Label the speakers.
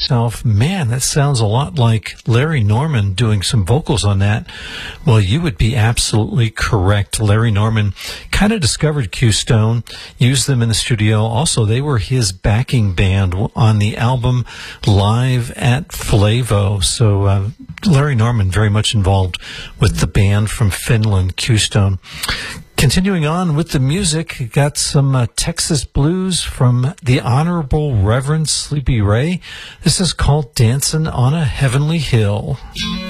Speaker 1: yourself, man, that sounds a lot like Larry Norman doing some vocals on that. Well, you would be absolutely correct. Larry Norman kind of discovered Q-Stone, used them in the studio. Also, they were his backing band on the album Live at Flavo. So Larry Norman very much involved with the band from Finland, Q-Stone. Continuing on with the music, got some Texas blues from the Honorable Reverend Sleepy Ray. This is called Dancing on a Heavenly Hill.